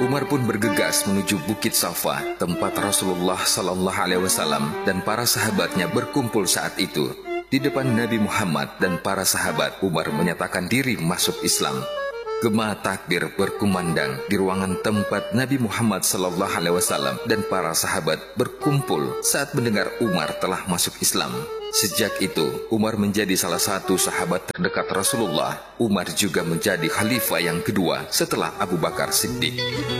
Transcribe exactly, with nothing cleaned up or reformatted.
Umar pun bergegas menuju Bukit Safa, tempat Rasulullah Sallallahu Alaihi Wasallam dan para sahabatnya berkumpul saat itu. Di depan Nabi Muhammad dan para sahabat, Umar menyatakan diri masuk Islam. Gema takbir berkumandang di ruangan tempat Nabi Muhammad Sallallahu Alaihi Wasallam dan para sahabat berkumpul saat mendengar Umar telah masuk Islam. Sejak itu, Umar menjadi salah satu sahabat terdekat Rasulullah. Umar juga menjadi khalifah yang kedua setelah Abu Bakar Siddiq.